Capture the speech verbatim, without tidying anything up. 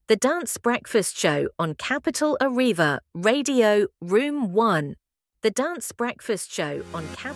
The Dance Breakfast Show on Capital Arriva, Radio Room one. The Dance Breakfast Show on Capital